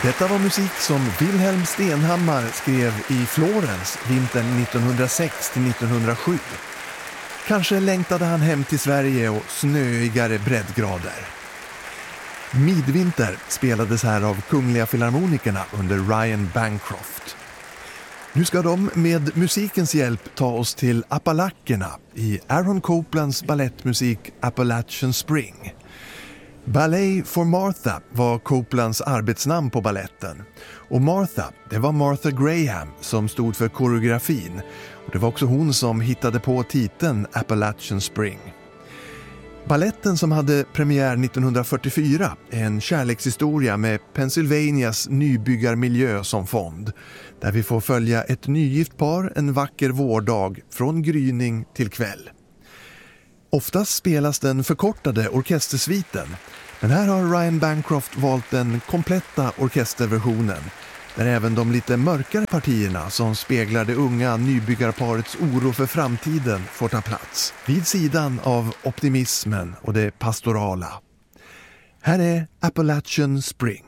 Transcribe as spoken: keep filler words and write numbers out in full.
Detta var musik som Wilhelm Stenhammar skrev i Florens vintern nittonhundrasex till nittonhundrasju. Kanske längtade han hem till Sverige och snöigare breddgrader. Midvinter spelades här av Kungliga Filharmonikerna under Ryan Bancroft. Nu ska de med musikens hjälp ta oss till Appalackerna i Aaron Coplands ballettmusik Appalachian Spring. Ballet for Martha var Coplands arbetsnamn på balletten. Och Martha, det var Martha Graham som stod för koreografin. Och det var också hon som hittade på titeln Appalachian Spring. Balletten som hade premiär nittonhundrafyrtiofyra är en kärlekshistoria med Pennsylvanias nybyggarmiljö som fond. Där vi får följa ett nygift par en vacker vårdag från gryning till kväll. Oftast spelas den förkortade orkestersviten, men här har Ryan Bancroft valt den kompletta orkesterversionen, där även de lite mörkare partierna som speglar det unga nybyggarparets oro för framtiden får ta plats, vid sidan av optimismen och det pastorala. Här är Appalachian Spring.